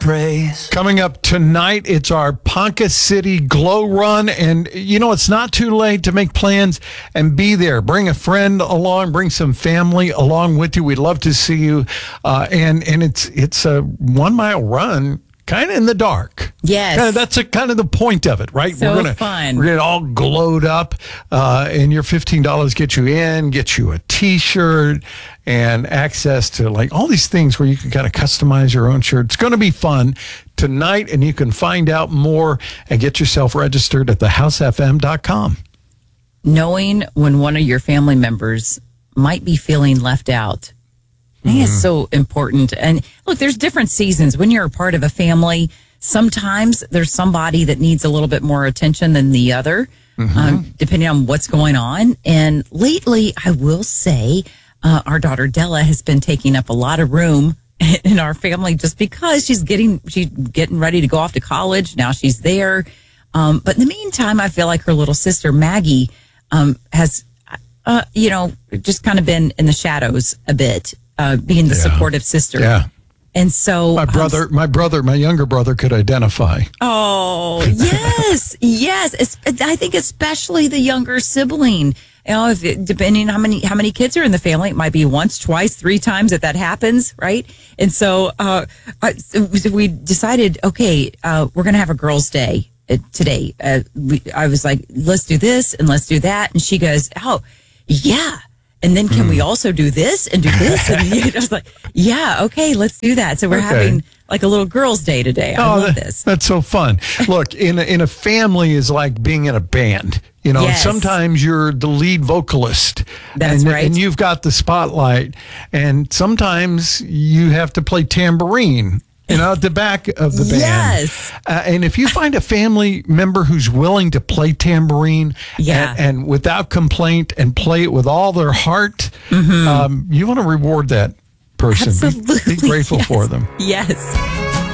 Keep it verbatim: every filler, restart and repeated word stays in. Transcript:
Praise. Coming up tonight, it's our Ponca City Glow Run. And, you know, it's not too late to make plans and be there. Bring a friend along, bring some family along with you. We'd love to see you. Uh, and and it's it's a one-mile run, kind of in the dark. Yes. Kinda, that's a, kind of the point of it, right? So we're gonna, fun. We're going to all glowed up, uh, and your fifteen dollars get you in, get you a T-shirt, and access to like all these things where you can kind of customize your own shirt. It's going to be fun tonight, and you can find out more and get yourself registered at the house f m dot com. Knowing when one of your family members might be feeling left out, I think it's so important. And look, there's different seasons. When you're a part of a family, sometimes there's somebody that needs a little bit more attention than the other, mm-hmm. um, depending on what's going on. And lately, I will say, uh, our daughter Della has been taking up a lot of room in our family just because she's getting she's getting ready to go off to college. Now she's there. Um, but in the meantime, I feel like her little sister Maggie um, has, uh, you know, just kind of been in the shadows a bit. Uh, being the yeah. supportive sister. Yeah. And so my brother, um, my brother, my younger brother could identify. Oh, yes. yes. It's, I think especially the younger sibling, you know, if it, depending on how many, how many kids are in the family, it might be once, twice, three times that that happens. Right. And so, uh, I, so we decided, okay, uh, we're going to have a girls' day uh, today. Uh, we, I was like, let's do this and let's do that. And she goes, oh, yeah. And then can mm. we also do this and do this? And you know, I was like, yeah, okay, let's do that. So we're okay. having like a little girls' day today. I oh, love that, this. That's so fun. Look, in a, in a family is like being in a band. You know, yes. sometimes you're the lead vocalist. That's and, right. And you've got the spotlight. And sometimes you have to play tambourine. You know, at the back of the band. Yes. Uh, and if you find a family member who's willing to play tambourine yeah. and, and without complaint and play it with all their heart, mm-hmm. um, you want to reward that person. Absolutely. Be, be grateful yes. for them. Yes.